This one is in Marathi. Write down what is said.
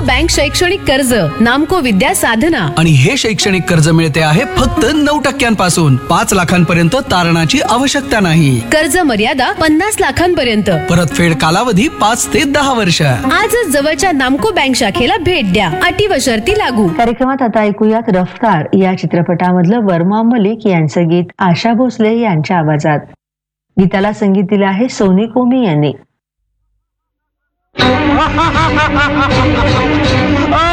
बँक शैक्षणिक कर्ज, नामको विद्या साधना. आणि हे शैक्षणिक कर्ज मिळते आहे फक्त 9% 5 लाखांपर्यंत तारणाची आवश्यकता नाही. कर्ज मर्यादा 50 लाखांपर्यंत. परतफेड कालावधी 5 ते 10 वर्ष. आजच जवळच्या नामको बँक शाखेला भेट द्या. अटी व शर्ती लागू. कार्यक्रमात आता ऐकूयात रफ्तार या चित्रपटामधलं वर्मा मलिक यांचं गीत आशा भोसले यांच्या आवाजात. गीताला संगीत दिलं आहे सोनी कोमी यांनी.